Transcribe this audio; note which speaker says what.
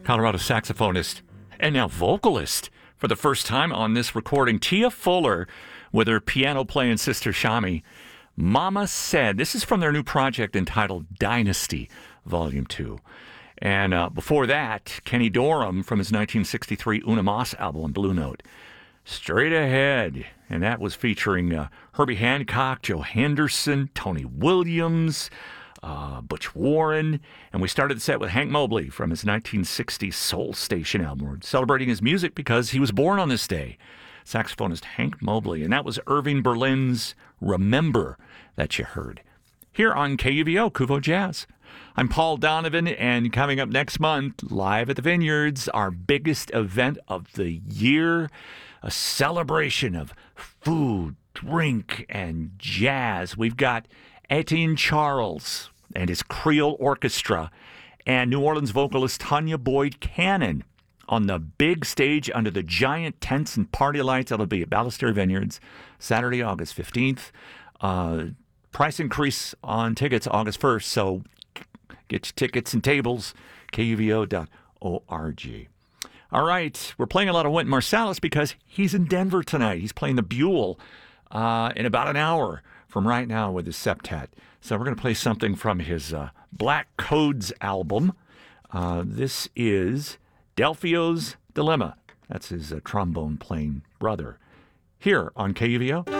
Speaker 1: Colorado saxophonist and now vocalist for the first time on this recording, Tia Fuller with her piano-playing sister Shami. Mama Said. This is from their new project entitled Dynasty, Volume 2. And before that, Kenny Dorham from his 1963 Una Moss album, Blue Note. Straight Ahead, and that was featuring Herbie Hancock, Joe Henderson, Tony Williams, Butch Warren, and we started the set with Hank Mobley from his 1960 Soul Station album. We're celebrating his music because he was born on this day. Saxophonist Hank Mobley, and that was Irving Berlin's Remember that you heard. Here on KUVO, Kuvo Jazz. I'm Paul Donovan, and coming up next month, live at the Vineyards, our biggest event of the year, a celebration of food, drink, and jazz. We've got Etienne Charles and his Creole Orchestra and New Orleans vocalist Tanya Boyd Cannon on the big stage under the giant tents and party lights. That'll be at Ballester Vineyards, Saturday, August 15th. Price increase on tickets August 1st, so get your tickets and tables, kuvo.org. All right, we're playing a lot of Wynton Marsalis because he's in Denver tonight. He's playing the Buell in about an hour from right now with his septet. So we're going to play something from his Black Codes album. This is Delfio's Dilemma. That's his trombone-playing brother. Here on KUVO.